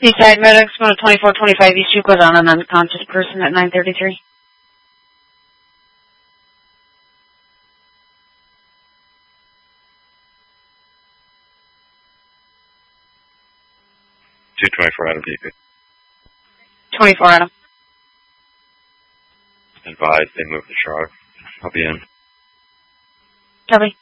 Eastside Medics, 2425 East Euclid on an unconscious person at 933. Adam DP. 24 Adam. Advise they move to Charlotte. I'll be in. Copy.